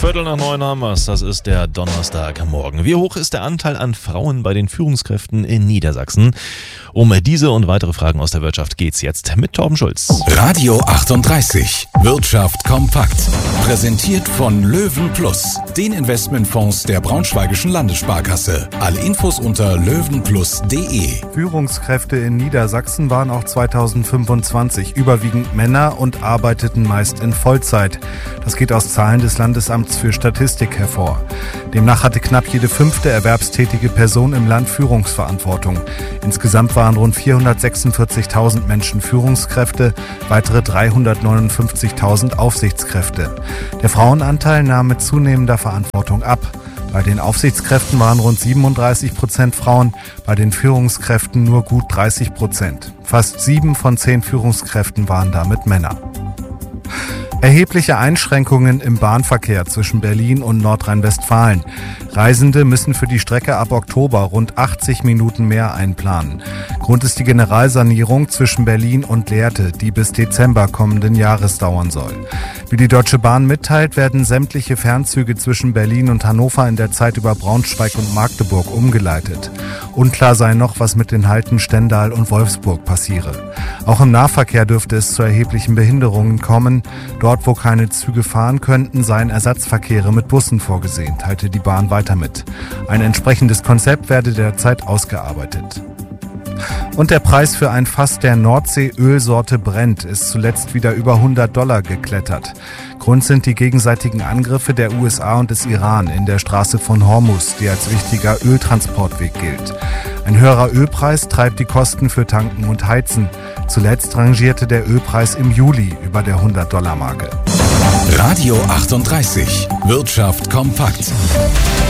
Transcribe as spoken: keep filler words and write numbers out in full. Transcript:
Viertel nach neun haben wir's. Das ist der Donnerstagmorgen. Wie hoch ist der Anteil an Frauen bei den Führungskräften in Niedersachsen? Um diese und weitere Fragen aus der Wirtschaft geht's jetzt mit Torben Schulz. Radio achtunddreißig. Wirtschaft kompakt. Präsentiert von Löwen Plus, den Investmentfonds der Braunschweigischen Landessparkasse. Alle Infos unter löwenplus punkt de. Führungskräfte in Niedersachsen waren auch zweitausendfünfundzwanzig überwiegend Männer und arbeiteten meist in Vollzeit. Das geht aus Zahlen des Landesamts für Statistik hervor. Demnach hatte knapp jede fünfte erwerbstätige Person im Land Führungsverantwortung. Insgesamt waren rund vierhundertsechsundvierzigtausend Menschen Führungskräfte, weitere dreihundertneunundfünfzigtausend Aufsichtskräfte. Der Frauenanteil nahm mit zunehmender Verantwortung ab. Bei den Aufsichtskräften waren rund siebenunddreißig Prozent Frauen, bei den Führungskräften nur gut dreißig Prozent. Fast sieben von zehn Führungskräften waren damit Männer. Erhebliche Einschränkungen im Bahnverkehr zwischen Berlin und Nordrhein-Westfalen. Reisende müssen für die Strecke ab Oktober rund achtzig Minuten mehr einplanen. Grund ist die Generalsanierung zwischen Berlin und Lehrte, die bis Dezember kommenden Jahres dauern soll. Wie die Deutsche Bahn mitteilt, werden sämtliche Fernzüge zwischen Berlin und Hannover in der Zeit über Braunschweig und Magdeburg umgeleitet. Unklar sei noch, was mit den Halten Stendal und Wolfsburg passiere. Auch im Nahverkehr dürfte es zu erheblichen Behinderungen kommen. Dort, wo keine Züge fahren könnten, seien Ersatzverkehre mit Bussen vorgesehen, teilte die Bahn weiter mit. Ein entsprechendes Konzept werde derzeit ausgearbeitet. Und der Preis für ein Fass der Nordsee-Ölsorte Brent ist zuletzt wieder über hundert Dollar geklettert. Grund sind die gegenseitigen Angriffe der U S A und des Iran in der Straße von Hormuz, die als wichtiger Öltransportweg gilt. Ein höherer Ölpreis treibt die Kosten für Tanken und Heizen. Zuletzt rangierte der Ölpreis im Juli über der hundert Dollar Marke. Radio achtunddreißig. Wirtschaft kompakt.